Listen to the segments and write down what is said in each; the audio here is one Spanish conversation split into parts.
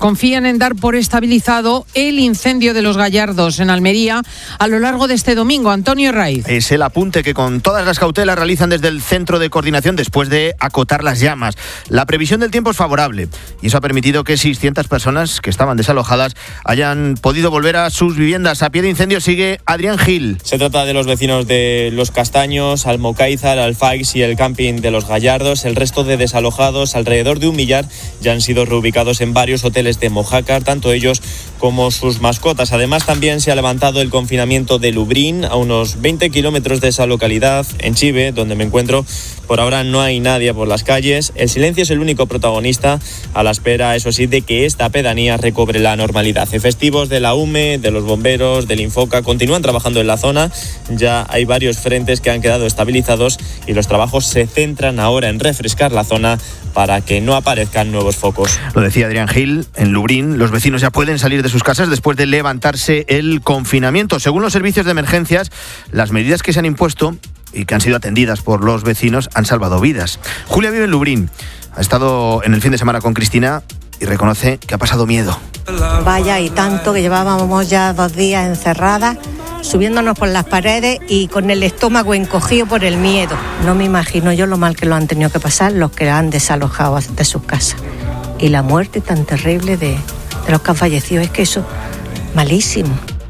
confían en dar por estabilizado el incendio de Los Gallardos en Almería a lo largo de este domingo. Antonio Raiz. Es el apunte que con todas las cautelas realizan desde el Centro de Coordinación después de acotar las llamas. La previsión del tiempo es favorable y eso ha permitido que 600 personas que estaban desalojadas hayan podido volver a sus viviendas. A pie de incendio sigue Adrián Gil. Se trata de los vecinos de Los Castaños, Almocáizar, Alfaix y el camping de Los Gallardos. El resto de desalojados, alrededor de 1 millar, ya han sido reubicados en varios hoteles de Mojácar, tanto ellos como sus mascotas. Además, también se ha levantado el confinamiento de Lubrín, a unos 20 kilómetros de esa localidad. En Chive, donde me encuentro, por ahora no hay nadie por las calles. El silencio es el único protagonista, a la espera, eso sí, de que esta pedanía recobre la normalidad. Efectivos de la UME, de los bomberos, del Infoca, continúan trabajando en la zona. Ya hay varios frentes que han quedado estabilizados y los trabajos se centran ahora en refrescar la zona para que no aparezcan nuevos focos. Lo decía Adrián Gil. En Lubrín, los vecinos ya pueden salir de sus casas después de levantarse el confinamiento. Según los servicios de emergencias, las medidas que se han impuesto y que han sido atendidas por los vecinos han salvado vidas. Julia vive en Lubrín. Ha estado en el fin de semana con Cristina y reconoce que ha pasado miedo. Vaya, y tanto que llevábamos ya 2 días encerradas, subiéndonos por las paredes y con el estómago encogido por el miedo. No me imagino yo lo mal que lo han tenido que pasar los que han desalojado de sus casas. Y la muerte tan terrible de los que han fallecido, es que eso, malísimo.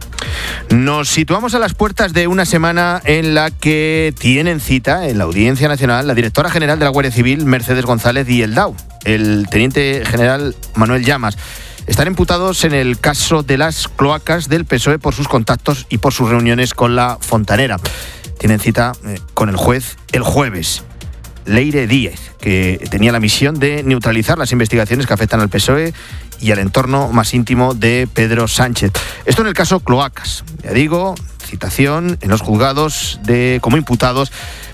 Nos situamos a las puertas de una semana en la que tienen cita en la Audiencia Nacional la directora general de la Guardia Civil, Mercedes González, y el DAO, el teniente general Manuel Llamas. Están imputados en el caso de las cloacas del PSOE por sus contactos y por sus reuniones con la fontanera. Tienen cita con el juez el jueves. Leire Díez, que tenía la misión de neutralizar las investigaciones que afectan al PSOE y al entorno más íntimo de Pedro Sánchez. Esto en el caso Cloacas. Ya digo, citación en los juzgados como imputados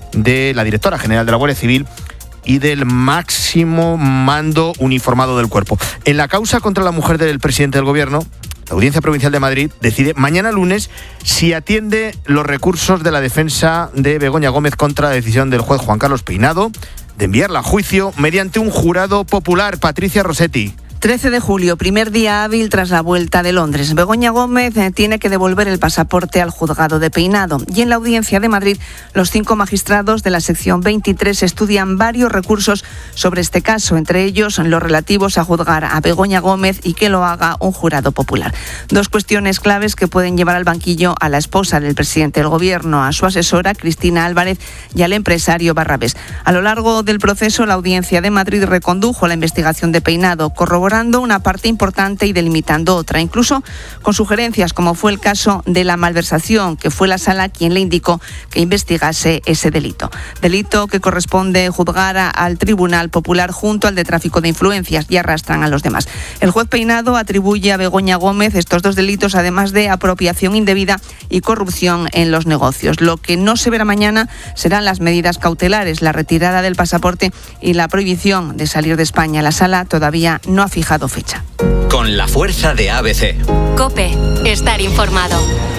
de la directora general de la Guardia Civil y del máximo mando uniformado del cuerpo. En la causa contra la mujer del presidente del gobierno, la Audiencia Provincial de Madrid decide mañana lunes si atiende los recursos de la defensa de Begoña Gómez contra la decisión del juez Juan Carlos Peinado de enviarla a juicio mediante un jurado popular. Patricia Rossetti. 13 de julio, primer día hábil tras la vuelta de Londres. Begoña Gómez tiene que devolver el pasaporte al juzgado de Peinado. Y en la Audiencia de Madrid, los 5 magistrados de la sección 23 estudian varios recursos sobre este caso, entre ellos los relativos a juzgar a Begoña Gómez y que lo haga un jurado popular. 2 cuestiones claves que pueden llevar al banquillo a la esposa del presidente del gobierno, a su asesora Cristina Álvarez y al empresario Barrabés. A lo largo del proceso, la Audiencia de Madrid recondujo la investigación de Peinado, corroborando una parte importante y delimitando otra, incluso con sugerencias como fue el caso de la malversación, que fue la sala quien le indicó que investigase ese delito. Delito que corresponde juzgar al Tribunal Popular junto al de tráfico de influencias, y arrastran a los demás. El juez Peinado atribuye a Begoña Gómez estos 2 delitos, además de apropiación indebida y corrupción en los negocios. Lo que no se verá mañana serán las medidas cautelares, la retirada del pasaporte y la prohibición de salir de España. La sala todavía no ha fijado fecha. Con la fuerza de ABC. COPE. Estar informado.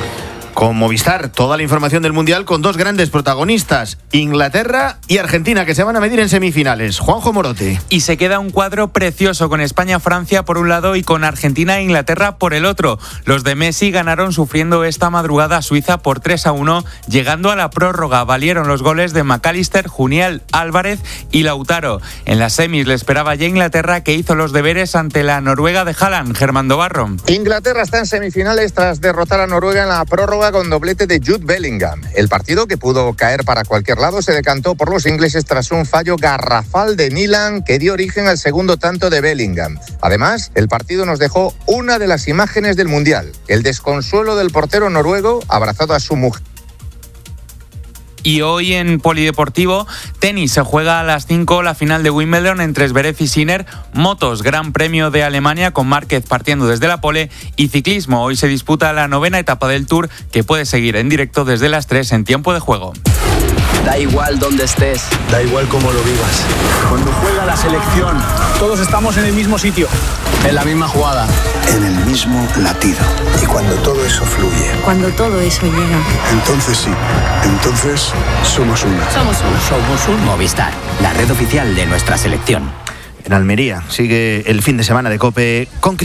Con Movistar, toda la información del Mundial con 2 grandes protagonistas, Inglaterra y Argentina, que se van a medir en semifinales. Juanjo Morote. Y se queda un cuadro precioso con España-Francia por un lado y con Argentina e Inglaterra por el otro. Los de Messi ganaron sufriendo esta madrugada a Suiza por 3-1, llegando a la prórroga. Valieron los goles de McAllister, Juniel, Álvarez y Lautaro. En las semis le esperaba ya Inglaterra, que hizo los deberes ante la Noruega de Haaland. Germán Dobarro. Inglaterra está en semifinales tras derrotar a Noruega en la prórroga con doblete de Jude Bellingham. El partido, que pudo caer para cualquier lado, se decantó por los ingleses tras un fallo garrafal de Nilan que dio origen al segundo tanto de Bellingham. Además, el partido nos dejó una de las imágenes del Mundial: el desconsuelo del portero noruego abrazado a su mujer. Y hoy en Polideportivo, tenis, se juega a las 5 la final de Wimbledon entre Zverev y Sinner, motos, Gran Premio de Alemania con Márquez partiendo desde la pole, y ciclismo. Hoy se disputa la 9ª etapa del Tour, que puedes seguir en directo desde las 3 en tiempo de juego. Da igual dónde estés, da igual cómo lo vivas. Cuando juega la selección, todos estamos en el mismo sitio, en la misma jugada, en el mismo latido. Y cuando todo eso fluye, cuando todo eso llega, entonces sí, entonces somos uno. Somos un Movistar, la red oficial de nuestra selección. En Almería sigue el fin de semana de COPE con